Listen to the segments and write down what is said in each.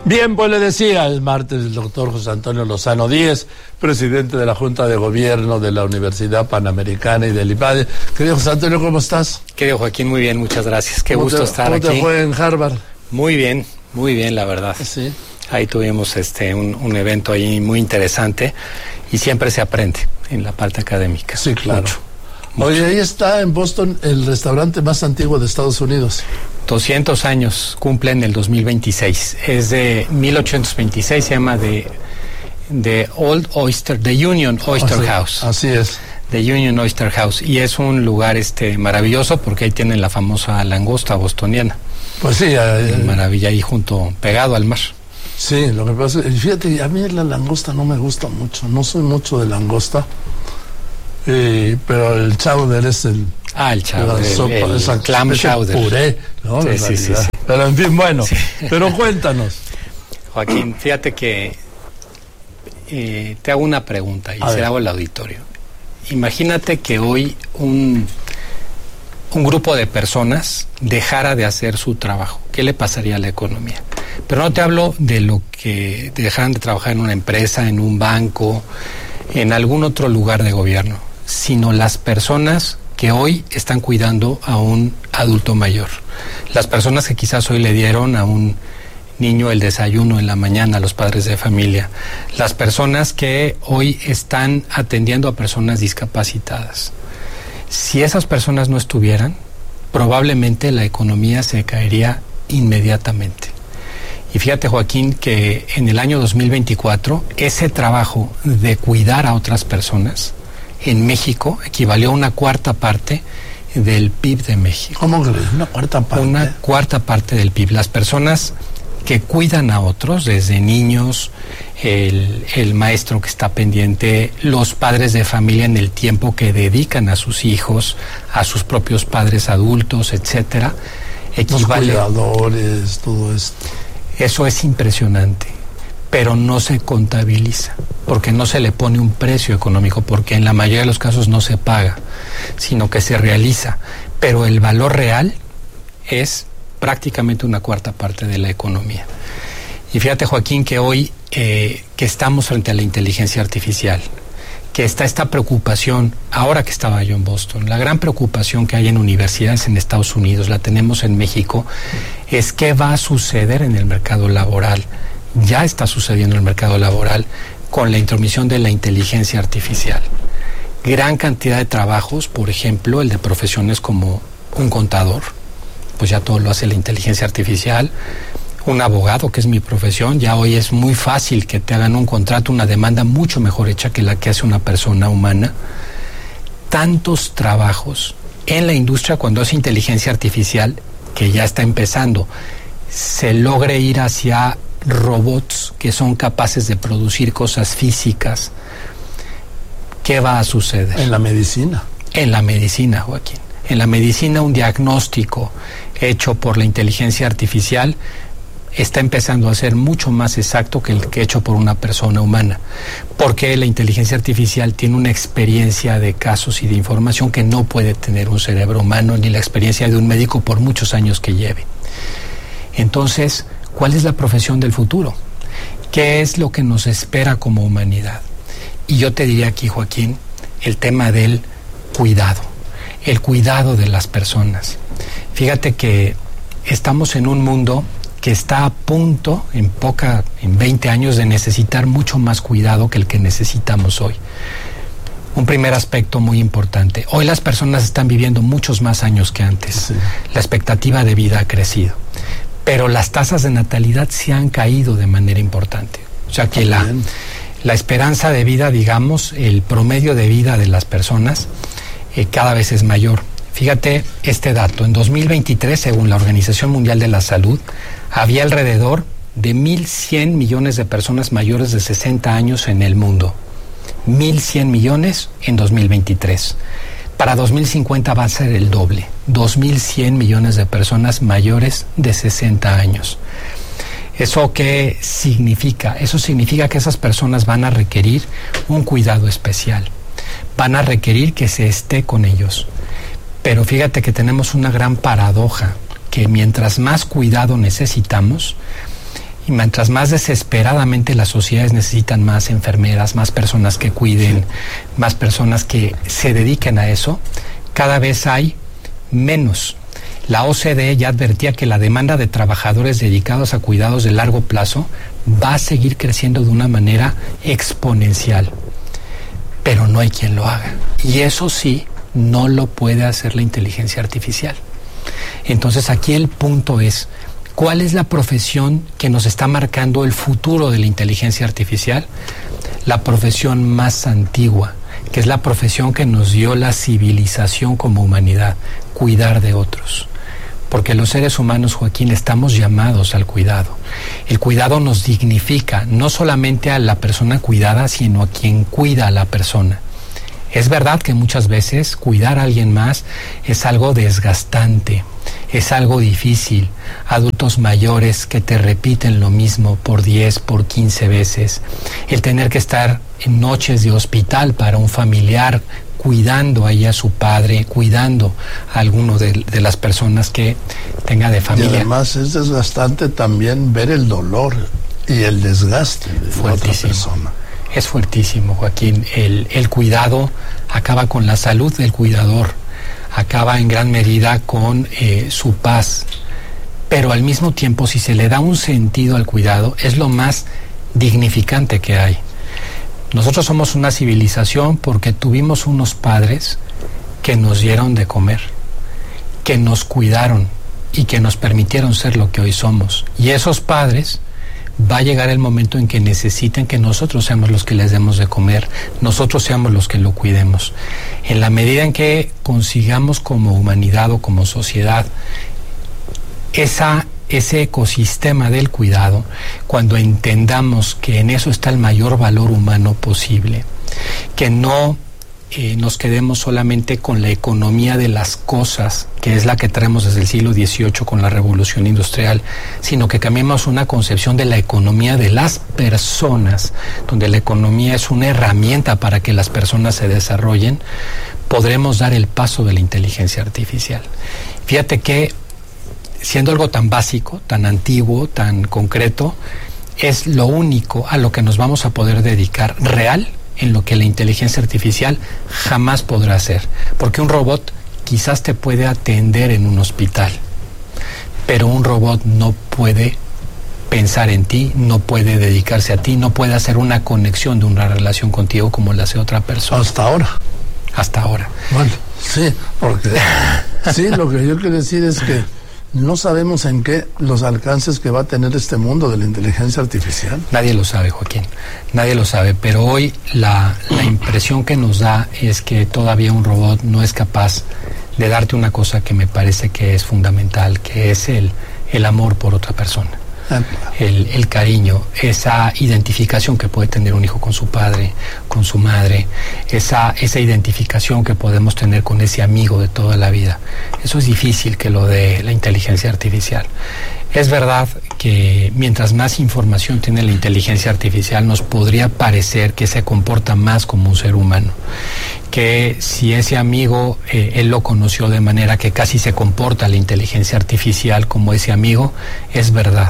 Bien, pues le decía el martes el doctor José Antonio Lozano Díez, presidente de la Junta de Gobierno de la Universidad Panamericana y del IPADE. Querido José Antonio, ¿cómo estás? Querido Joaquín, muy bien, muchas gracias. Qué gusto estar aquí. ¿Cómo te fue en Harvard? Muy bien, la verdad. Sí. Ahí tuvimos un evento ahí muy interesante y siempre se aprende en la parte académica. Sí, claro. Mucho. Oye, ahí está en Boston el restaurante más antiguo de Estados Unidos. 200 años cumple en el 2026. Es de 1826, se llama The Union Oyster House. Así es. The Union Oyster House. Y es un lugar maravilloso porque ahí tienen la famosa langosta bostoniana. Pues sí. Maravilla, ahí pegado al mar. Sí, lo que pasa es, fíjate, a mí la langosta no me gusta mucho. No soy mucho de langosta. Pero el chowder es el... el chowder, el clam chowder. Puré, ¿no? Sí. Pero en fin, bueno, sí. Pero cuéntanos. Joaquín, fíjate que te hago una pregunta y se la hago al auditorio. Imagínate que hoy un grupo de personas dejara de hacer su trabajo. ¿Qué le pasaría a la economía? Pero no te hablo de lo que dejaran de trabajar en una empresa, en un banco, en algún otro lugar de gobierno, sino las personas que hoy están cuidando a un adulto mayor. Las personas que quizás hoy le dieron a un niño el desayuno en la mañana, a los padres de familia. Las personas que hoy están atendiendo a personas discapacitadas. Si esas personas no estuvieran, probablemente la economía se caería inmediatamente. Y fíjate, Joaquín, que en el año 2024, ese trabajo de cuidar a otras personas en México equivalió a una cuarta parte del PIB de México. ¿Cómo crees? ¿Una cuarta parte? Una cuarta parte del PIB. Las personas que cuidan a otros, desde niños, el maestro que está pendiente, los padres de familia en el tiempo que dedican a sus hijos, a sus propios padres adultos, etcétera, equivale. Los cuidadores, todo esto. Eso es impresionante, pero no se contabiliza, porque no se le pone un precio económico, porque en la mayoría de los casos no se paga, sino que se realiza. Pero el valor real es prácticamente una cuarta parte de la economía. Y fíjate, Joaquín, que hoy que estamos frente a la inteligencia artificial, que está esta preocupación, ahora que estaba yo en Boston, la gran preocupación que hay en universidades en Estados Unidos, la tenemos en México, es qué va a suceder en el mercado laboral. Ya está sucediendo en el mercado laboral con la intromisión de la inteligencia artificial. Gran cantidad de trabajos, por ejemplo, el de profesiones como un contador, pues ya todo lo hace la inteligencia artificial. Un abogado, que es mi profesión, ya hoy es muy fácil que te hagan un contrato, una demanda mucho mejor hecha que la que hace una persona humana. Tantos trabajos en la industria, cuando es inteligencia artificial, que ya está empezando, se logre ir hacia robots que son capaces de producir cosas físicas. ¿Qué va a suceder? En la medicina. En la medicina, Joaquín. En la medicina, un diagnóstico hecho por la inteligencia artificial está empezando a ser mucho más exacto que el que hecho por una persona humana, porque la inteligencia artificial tiene una experiencia de casos y de información que no puede tener un cerebro humano, ni la experiencia de un médico por muchos años que lleve. Entonces, ¿cuál es la profesión del futuro? ¿Qué es lo que nos espera como humanidad? Y yo te diría aquí, Joaquín, el tema del cuidado, el cuidado de las personas. Fíjate que estamos en un mundo que está a punto, en 20 años, de necesitar mucho más cuidado que el que necesitamos hoy. Un primer aspecto muy importante. Hoy las personas están viviendo muchos más años que antes. Sí. La expectativa de vida ha crecido. Pero las tasas de natalidad se han caído de manera importante. O sea que la esperanza de vida, digamos, el promedio de vida de las personas cada vez es mayor. Fíjate este dato. En 2023, según la Organización Mundial de la Salud, había alrededor de 1.100 millones de personas mayores de 60 años en el mundo. 1.100 millones en 2023. Para 2050 va a ser el doble. 2.100 millones de personas mayores de 60 años. ¿Eso qué significa? Eso significa que esas personas van a requerir un cuidado especial. Van a requerir que se esté con ellos. Pero fíjate que tenemos una gran paradoja, que mientras más cuidado necesitamos, Y mientras más desesperadamente las sociedades necesitan más enfermeras, más personas que cuiden, más personas que se dediquen a eso, cada vez hay menos. La OCDE ya advertía que la demanda de trabajadores dedicados a cuidados de largo plazo va a seguir creciendo de una manera exponencial. Pero no hay quien lo haga. Y eso sí, no lo puede hacer la inteligencia artificial. Entonces aquí el punto es, ¿cuál es la profesión que nos está marcando el futuro de la inteligencia artificial? La profesión más antigua, que es la profesión que nos dio la civilización como humanidad, cuidar de otros. Porque los seres humanos, Joaquín, estamos llamados al cuidado. El cuidado nos dignifica, no solamente a la persona cuidada, sino a quien cuida a la persona. Es verdad que muchas veces cuidar a alguien más es algo desgastante, es algo difícil. Adultos mayores que te repiten lo mismo por 10, por 15 veces. El tener que estar en noches de hospital para un familiar, cuidando ahí a su padre, cuidando a alguno de las personas que tenga de familia. Y además es desgastante también ver el dolor y el desgaste de la otra persona. Es fuertísimo, Joaquín. El cuidado acaba con la salud del cuidador, acaba en gran medida con su paz, pero al mismo tiempo, si se le da un sentido al cuidado, es lo más dignificante que hay. Nosotros somos una civilización porque tuvimos unos padres que nos dieron de comer, que nos cuidaron y que nos permitieron ser lo que hoy somos. Y esos padres, va a llegar el momento en que necesiten que nosotros seamos los que les demos de comer, nosotros seamos los que lo cuidemos. En la medida en que consigamos como humanidad o como sociedad ese ecosistema del cuidado, cuando entendamos que en eso está el mayor valor humano posible, que no nos quedemos solamente con la economía de las cosas, que es la que traemos desde el siglo XVIII con la Revolución Industrial, sino que cambiemos una concepción de la economía de las personas, donde la economía es una herramienta para que las personas se desarrollen, podremos dar el paso de la inteligencia artificial. Fíjate que, siendo algo tan básico, tan antiguo, tan concreto, es lo único a lo que nos vamos a poder dedicar real, en lo que la inteligencia artificial jamás podrá hacer. Porque un robot quizás te puede atender en un hospital, pero un robot no puede pensar en ti, no puede dedicarse a ti, no puede hacer una conexión de una relación contigo como la hace otra persona. Hasta ahora. Hasta ahora. Bueno, sí, porque sí, lo que yo quiero decir es que no sabemos en qué los alcances que va a tener este mundo de la inteligencia artificial. Nadie lo sabe, Joaquín, nadie lo sabe, pero hoy la impresión que nos da es que todavía un robot no es capaz de darte una cosa que me parece que es fundamental, que es el amor por otra persona. El cariño, esa identificación que puede tener un hijo con su padre, con su madre, esa identificación que podemos tener con ese amigo de toda la vida. Eso es difícil que lo de la inteligencia artificial. Es verdad que mientras más información tiene la inteligencia artificial, nos podría parecer que se comporta más como un ser humano, que si ese amigo él lo conoció de manera que casi se comporta la inteligencia artificial como ese amigo, es verdad.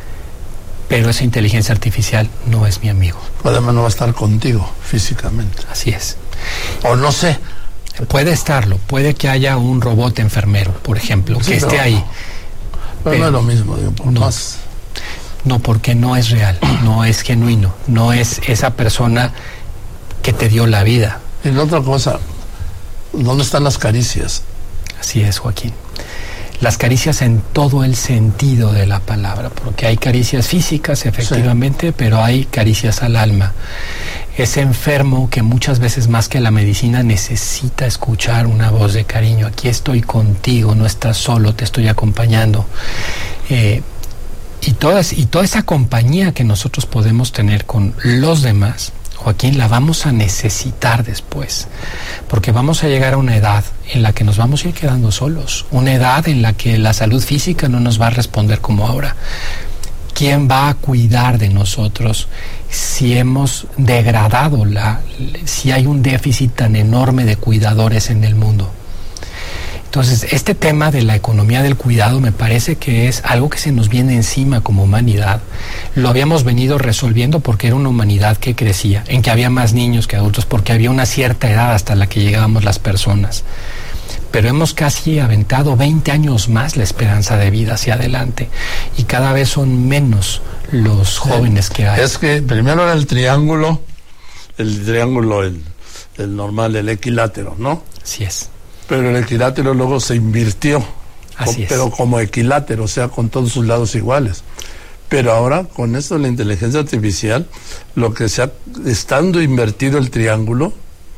Pero esa inteligencia artificial no es mi amigo. Además no va a estar contigo físicamente. Así es. O no sé. Puede estarlo, puede que haya un robot enfermero, por ejemplo, sí, que esté ahí. Pero no es lo mismo, digo, por no, más. No, porque no es real, no es genuino, no es esa persona que te dio la vida. Y la otra cosa, ¿dónde están las caricias? Así es, Joaquín. Las caricias en todo el sentido de la palabra, porque hay caricias físicas, efectivamente, sí, pero hay caricias al alma. Ese enfermo que muchas veces más que la medicina necesita escuchar una voz de cariño. Aquí estoy contigo, no estás solo, te estoy acompañando. Y toda esa compañía que nosotros podemos tener con los demás, Joaquín, la vamos a necesitar después, porque vamos a llegar a una edad en la que nos vamos a ir quedando solos, una edad en la que la salud física no nos va a responder como ahora. ¿Quién va a cuidar de nosotros si hemos degradado si hay un déficit tan enorme de cuidadores en el mundo? Entonces, este tema de la economía del cuidado me parece que es algo que se nos viene encima como humanidad. Lo habíamos venido resolviendo porque era una humanidad que crecía, en que había más niños que adultos, porque había una cierta edad hasta la que llegábamos las personas. Pero hemos casi aventado 20 años más la esperanza de vida hacia adelante y cada vez son menos los jóvenes que hay. Es que primero era el triángulo, el normal, el equilátero, ¿no? Así es. Pero el equilátero luego se invirtió, pero como equilátero, o sea, con todos sus lados iguales. Pero ahora, con esto de la inteligencia artificial, estando invertido el triángulo,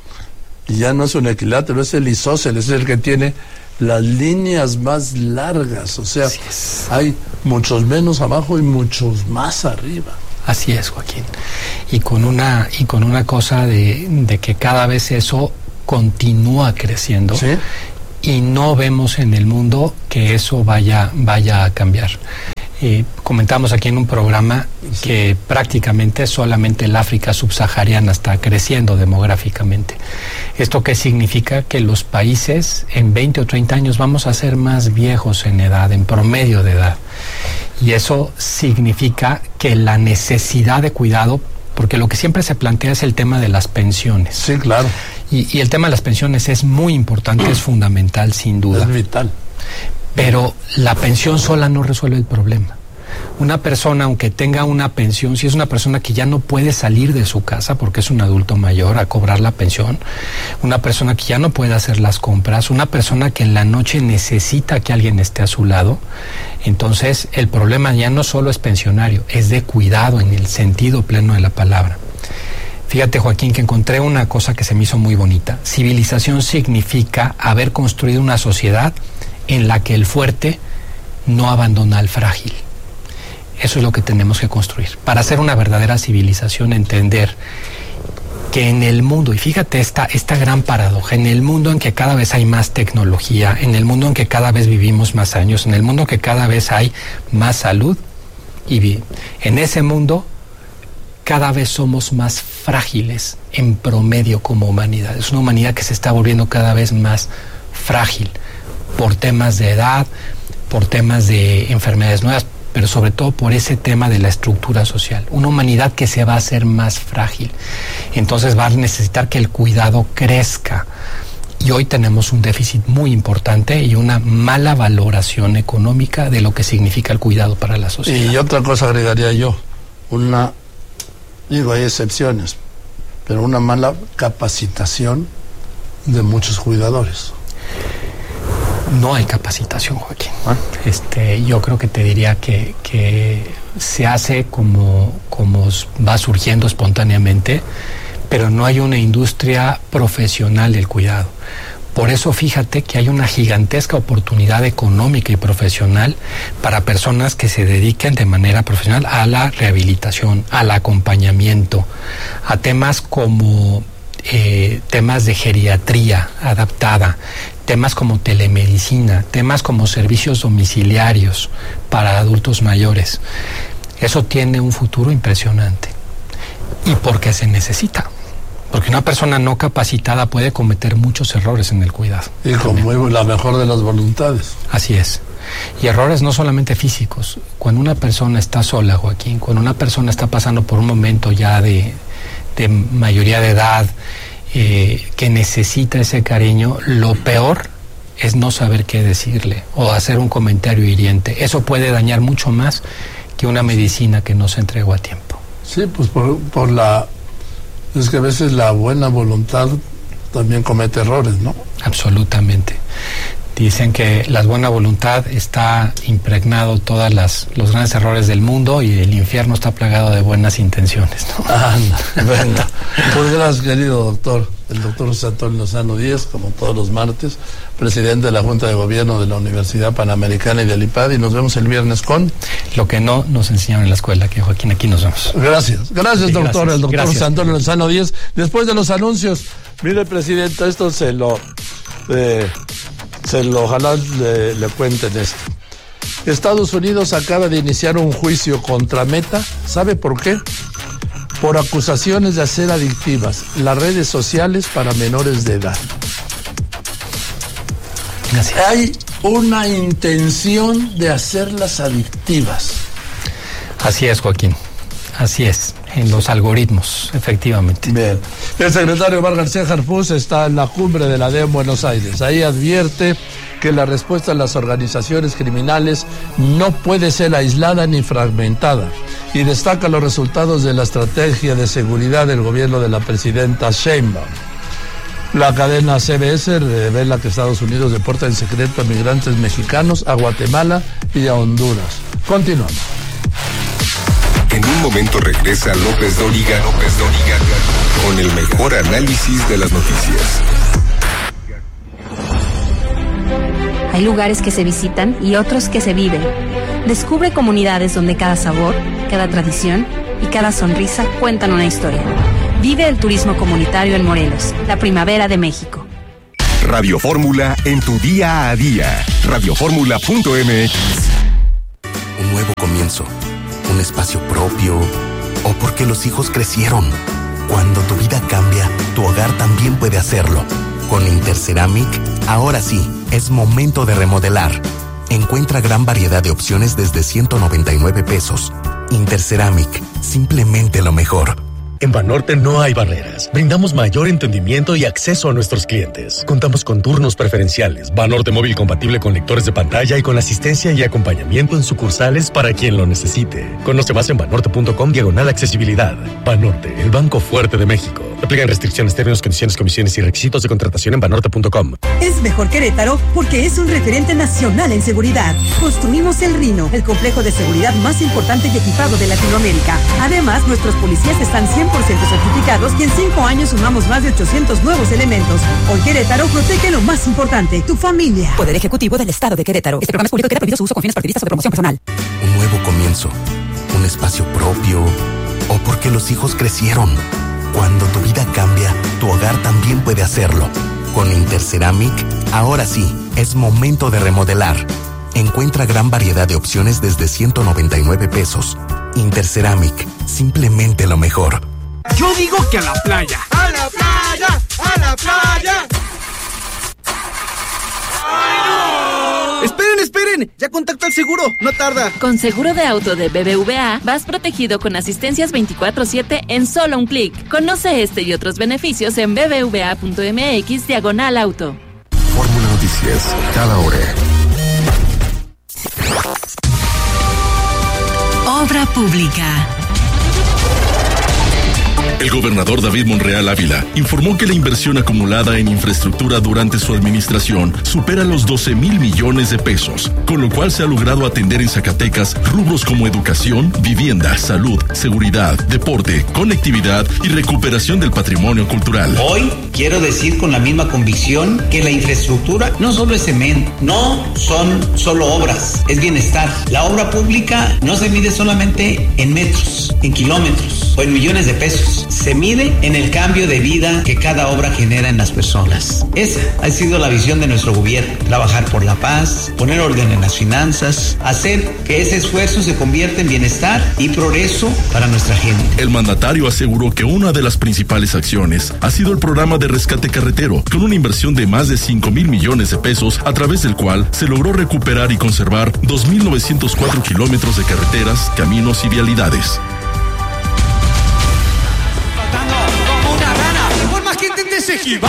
ya no es un equilátero, es el isósceles, es el que tiene las líneas más largas, o sea, hay muchos menos abajo y muchos más arriba. Así es, Joaquín. Y con una cosa de que cada vez eso continúa creciendo, ¿sí? Y no vemos en el mundo que eso vaya a cambiar. Comentamos aquí en un programa que prácticamente solamente el África subsahariana está creciendo demográficamente. ¿Esto qué significa? Que los países en 20 o 30 años vamos a ser más viejos en edad, en promedio de edad. Y eso significa que la necesidad de cuidado, porque lo que siempre se plantea es el tema de las pensiones. Sí, claro. Y el tema de las pensiones es muy importante, es fundamental, sin duda. Es vital. Pero la pensión sola no resuelve el problema. Una persona, aunque tenga una pensión, si es una persona que ya no puede salir de su casa porque es un adulto mayor a cobrar la pensión, una persona que ya no puede hacer las compras, una persona que en la noche necesita que alguien esté a su lado, entonces el problema ya no solo es pensionario, es de cuidado en el sentido pleno de la palabra. Fíjate, Joaquín, que encontré una cosa que se me hizo muy bonita. Civilización significa haber construido una sociedad en la que el fuerte no abandona al frágil. Eso es lo que tenemos que construir. Para hacer una verdadera civilización, entender que en el mundo, y fíjate esta gran paradoja, en el mundo en que cada vez hay más tecnología, en el mundo en que cada vez vivimos más años, en el mundo en que cada vez hay más salud, y en ese mundo cada vez somos más frágiles en promedio como humanidad. Es una humanidad que se está volviendo cada vez más frágil por temas de edad, por temas de enfermedades nuevas, pero sobre todo por ese tema de la estructura social. Una humanidad que se va a hacer más frágil. Entonces va a necesitar que el cuidado crezca. Y hoy tenemos un déficit muy importante y una mala valoración económica de lo que significa el cuidado para la sociedad. Y otra cosa agregaría yo, hay excepciones, pero una mala capacitación de muchos cuidadores. No hay capacitación, Joaquín. Yo creo que te diría que se hace como va surgiendo espontáneamente, pero no hay una industria profesional del cuidado. Por eso fíjate que hay una gigantesca oportunidad económica y profesional para personas que se dediquen de manera profesional a la rehabilitación, al acompañamiento, a temas como temas de geriatría adaptada, temas como telemedicina, temas como servicios domiciliarios para adultos mayores. Eso tiene un futuro impresionante. ¿Y por qué se necesita? Porque una persona no capacitada puede cometer muchos errores en el cuidado. Y con la mejor de las voluntades. Así es. Y errores no solamente físicos. Cuando una persona está sola, Joaquín, cuando una persona está pasando por un momento ya de mayoría de edad, que necesita ese cariño, lo peor es no saber qué decirle o hacer un comentario hiriente. Eso puede dañar mucho más que una medicina que no se entregó a tiempo. Sí, pues es que a veces la buena voluntad también comete errores, ¿no? Absolutamente. Dicen que la buena voluntad está impregnado todos los grandes errores del mundo y el infierno está plagado de buenas intenciones, ¿no? Venga. Pues gracias, querido doctor. El doctor José Antonio Lozano Díez, como todos los martes, presidente de la Junta de Gobierno de la Universidad Panamericana y del IPAD, y nos vemos el viernes con... Lo que no nos enseñaron en la escuela, que Joaquín, aquí nos vemos. Gracias, sí, doctor. Gracias. El doctor José Antonio Lozano Díez. Después de los anuncios, mire, presidente, esto ojalá le cuenten esto. Estados Unidos acaba de iniciar un juicio contra Meta. ¿Sabe por qué? Por acusaciones de hacer adictivas las redes sociales para menores de edad. Hay una intención de hacerlas adictivas. Así es, Joaquín. Así es, en los algoritmos, efectivamente. Bien. El secretario Omar García Harfuch está en la cumbre de la DEA en Buenos Aires. Ahí advierte que la respuesta a las organizaciones criminales no puede ser aislada ni fragmentada y destaca los resultados de la estrategia de seguridad del gobierno de la presidenta Sheinbaum. La cadena CBS revela que Estados Unidos deporta en secreto a migrantes mexicanos a Guatemala y a Honduras. Continuamos. En un momento regresa López Dóriga con el mejor análisis de las noticias. Hay lugares que se visitan y otros que se viven. Descubre comunidades donde cada sabor, cada tradición y cada sonrisa cuentan una historia. Vive el turismo comunitario en Morelos, la primavera de México. Radio Fórmula en tu día a día. Radioformula.mx. Un nuevo comienzo. Un espacio propio, o porque los hijos crecieron. Cuando tu vida cambia, tu hogar también puede hacerlo. Con Interceramic, ahora sí, es momento de remodelar. Encuentra gran variedad de opciones desde 199 pesos. Interceramic, simplemente lo mejor. En Banorte no hay barreras. Brindamos mayor entendimiento y acceso a nuestros clientes. Contamos con turnos preferenciales, Banorte móvil compatible con lectores de pantalla y con asistencia y acompañamiento en sucursales para quien lo necesite. Conoce más en banorte.com/accesibilidad. Banorte, el banco fuerte de México. Aplican restricciones, términos, condiciones, comisiones y requisitos de contratación en banorte.com. Es mejor Querétaro porque es un referente nacional en seguridad. Construimos el Rino, el complejo de seguridad más importante y equipado de Latinoamérica. Además, nuestros policías están 100% certificados y en 5 años sumamos más de 800 nuevos elementos. Hoy Querétaro protege lo más importante, tu familia. Poder Ejecutivo del Estado de Querétaro. Este programa es público y queda prohibido su uso con fines partidistas o de promoción personal. Un nuevo comienzo. Un espacio propio, o porque los hijos crecieron. Cuando tu vida cambia, tu hogar también puede hacerlo. Con Interceramic, ahora sí, es momento de remodelar. Encuentra gran variedad de opciones desde 199 pesos. Interceramic, simplemente lo mejor. Yo digo que a la playa. ¡A la playa! ¡A la playa! ¡Ay, no! ¡Esperen! Ya contacta al seguro, no tarda. Con seguro de auto de BBVA, vas protegido con asistencias 24/7 en solo un clic. Conoce este y otros beneficios en bbva.mx/auto. Fórmula Noticias, cada hora. Obra pública. El gobernador David Monreal Ávila informó que la inversión acumulada en infraestructura durante su administración supera los 12,000 millones de pesos, con lo cual se ha logrado atender en Zacatecas rubros como educación, vivienda, salud, seguridad, deporte, conectividad y recuperación del patrimonio cultural. Hoy quiero decir con la misma convicción que la infraestructura no solo es cemento, no son solo obras, es bienestar. La obra pública no se mide solamente en metros, en kilómetros o en millones de pesos. Se mide en el cambio de vida que cada obra genera en las personas. Esa ha sido la visión de nuestro gobierno. Trabajar por la paz, poner orden en las finanzas, hacer que ese esfuerzo se convierta en bienestar y progreso para nuestra gente. El mandatario aseguró que una de las principales acciones ha sido el programa de rescate carretero, con una inversión de más de 5,000 millones de pesos, a través del cual se logró recuperar y conservar 2,904 kilómetros de carreteras, caminos y vialidades. Como una rana, por más que intentes esquivar.